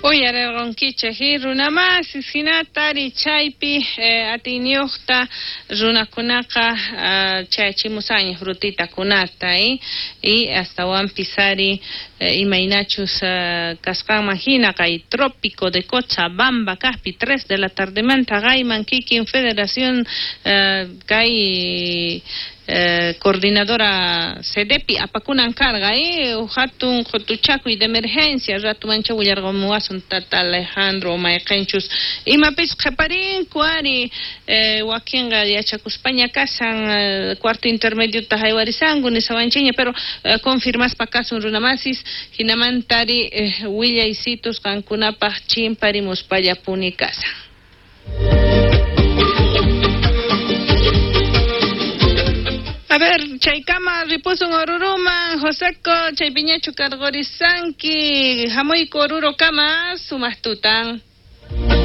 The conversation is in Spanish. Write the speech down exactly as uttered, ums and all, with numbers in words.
Uyarerqonkichik runamasis hinatari chaypi eh, atiniuqta runakunaqa uh, chayachimusaña frutitakunata eh, y astawan pisari eh, imaynachus uh, kasqanman hina kay trópico de Cochabamba kaspi tres de la tardemanta qayman kikin Federación uh, kay Eh, coordinadora CEDEPI apakunan carga eh hatun qotuchakuy de emergencia ratumancha willarqamuwasun tata Alejandro Mayqenchus imapis qhaparin kuari eh, wakinqa yachakuspaña kasan eh, cuarto intermedio tahaywarisangku nisawanchiña pero eh, confirmaspa kasun runamasis hinamantari eh, willaysitus qankunapaq chimparimuspalla puni kasan. A ver, chaykama ripusun oruruman, Joseco, chaypiñachu kargorisanki, hamuy koruro kama sumastutan.